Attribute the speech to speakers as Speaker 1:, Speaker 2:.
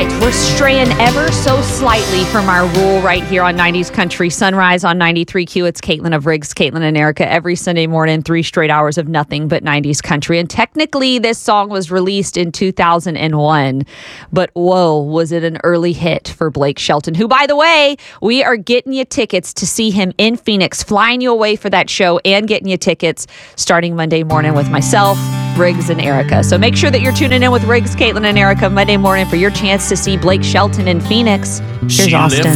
Speaker 1: right, we're straying ever so slightly from our rule right here on 90s Country Sunrise on 93Q. It's Caitlin of Riggs, Caitlin and Erica every Sunday morning, 3 straight hours of nothing but 90s country. And technically, this song was released in 2001, but whoa, was it an early hit for Blake Shelton, who, by the way, we are getting you tickets to see him in Phoenix, flying you away for that show and getting you tickets starting Monday morning with myself, Riggs, and Erica. So make sure that you're tuning in with Riggs, Caitlin, and Erica Monday morning for your chance to see Blake Shelton in Phoenix. Here's Austin.